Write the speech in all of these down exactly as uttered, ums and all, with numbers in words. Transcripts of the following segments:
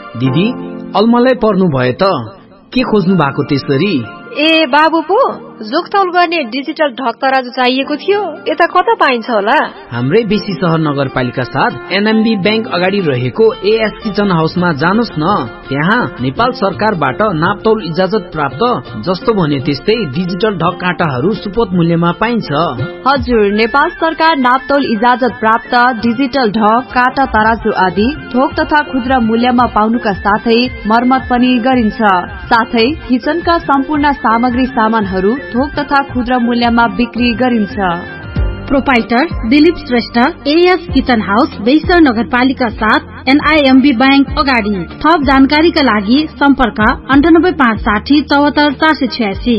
दिदी अलमलै पर्नु भयो त के खोज्नु भएको त्यसरी? ए बाबु पो जोगतौल गर्ने डिजिटल ढक तराजु चाहिएको थियो, यता कता पाइन्छ होला? हाम्रै बेसी शहर नगरपालिका साथ एनएमबी बैंक अगाडि रहेको एएस किचन हाउसमा जानुस् न। त्यहाँ नेपाल सरकारबाट नापतौल इजाजत प्राप्त जस्तो भन्यो त्यस्तै डिजिटल ढक काँटाहरू सुपथ मूल्यमा पाइन्छ। हजुर, नेपाल सरकार नापतौल इजाजत प्राप्त डिजिटल ढक काँटा तराजु आदि थोक तथा खुद्रा मूल्यमा पाउनुका साथै मर्मत पनि गरिन्छ। साथै किचनका सम्पूर्ण सामग्री सामानहरू थोक तथा खुद्रा मूल्यमा बिक्री गरिन्छ। Proprietor Dilip Shrestha, as kitchen house, बेइसर नगरपालिका साथ एनआईएमबी बैंक अगाडि। थप जानकारीका लागि सम्पर्क अन्ठानब्बे पाँच साठी चौहत्तर चार सय छयासी।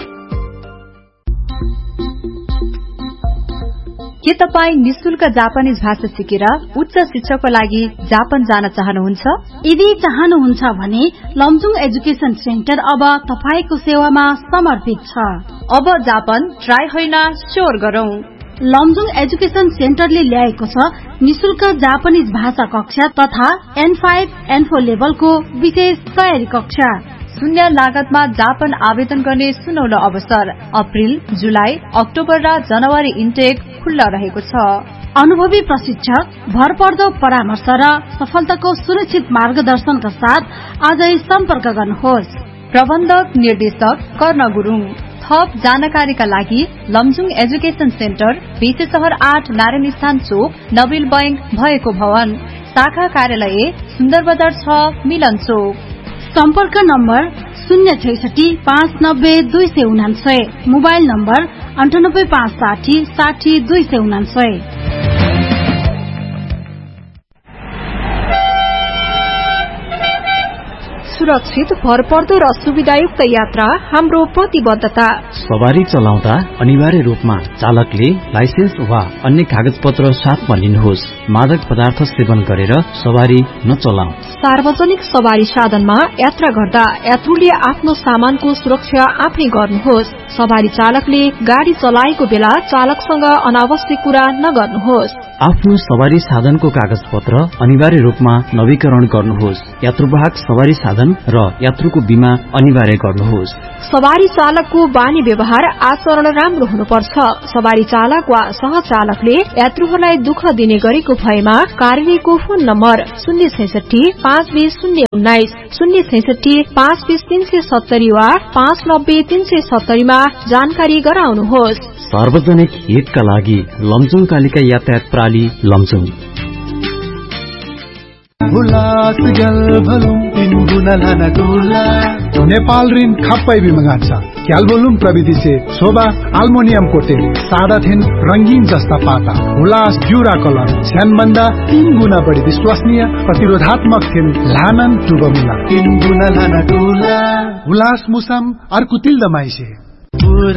के तपाईँ निशुल्क जापानिज भाषा सिकेर उच्च शिक्षाको लागि जापान जान चाहनुहुन्छ? यदि चाहनुहुन्छ भने लमजुङ एजुकेशन सेन्टर अब तपाईको सेवामा समर्पित छ। अब जापान ट्राई होइन स्योर गरौं। लमजुङ एजुकेशन सेन्टरले ल्याएको छ निशुल्क जापानिज भाषा कक्षा तथा एन फाइभ एन फोर लेभलको विशेष तयारी कक्षा। शून्य लागतमा जापान आवेदन गर्ने सुनौलो अवसर। अप्रिल, जुलाई, अक्टोबर र जनवरी इन्टेक खुल्ला रहेको छ। अनुभवी प्रशिक्षक, भरपर्दो परामर्श र सफलताको सुनिश्चित मार्गदर्शनका साथ आजै सम्पर्क गर्नुहोस्। प्रबन्धक निर्देशक कर्ण गुरुङ। थप जानकारीका लागि लमजुङ एजुकेशन सेन्टर, बेसी शहर आठ, नारायण स्थान चोक, नबिल बैंक भएको भवन, शाखा कार्यालय सुन्दर बजार छ, मिलन चोक। सम्पर्क नम्बर शून्य छैसठी पाँच नब्बे दुई सय उनान्सय, मोबाइल नम्बर अन्ठानब्बे पाँच साठी साठी दुई सय उनान्सय। सुरक्षित, भरपर्दो र सुविधायुक्त यात्रा हाम्रो प्रतिबद्धता। सवारी चलाउँदा अनिवार्य रूपमा चालकले लाइसेन्स वा अन्य कागज पत्र साथमा लिनुहोस्। मादक पदार्थ सेवन गरेर सवारी नचलाऊ। सार्वजनिक सवारी साधनमा यात्रा गर्दा यात्रुले आफ्नो सामानको सुरक्षा आफै गर्नुहोस्। सवारी चालकले गाड़ी चलाएको बेला चालकसँग अनावश्यक कुरा नगर्नुहोस्। आफ्नो सवारी साधनको कागज पत्र अनिवार्य रूपमा नवीकरण गर्नुहोस्। यात्रुवाहक सवारी साधन र यात्रुको बीमा अनिवार्य गर्नुहोस्। सवारी चालकको बानी व्यवहार आचरण राम्रो हुनुपर्छ। सवारी चालक वा सहचालकले यात्रुहरूलाई दुःख दिने गरेको भएमा कार्यालयको फोन नम्बर शून्य छैसठी पाँच बीस शून्य उन्नाइस, शून्य छैसठी पाँच बीस तीन सय सत्तरी वा पाँच नब्बे तीन सय सत्तरीमा जानकारी गराउनुहोस्। सार्वजनिक हितका लागि लमजुङ कालिका यातायात प्रणाली लमजुङ। नेपाल ऋण खप्पै बिमगान छ। ख्याल बोलुम प्रविधि से शोभा अल्मोनियम कोटेड सादा थिन रंगीन जस्ता पाता हुलास ज्यूरा कलर स्यानभन्दा तीन गुना बढी विश्वसनीय प्रतिरोधात्मक थिन लानन टुबमुला तीन गुना लाना टुला हुलास मुसम अर्कुतिल दमाइसे।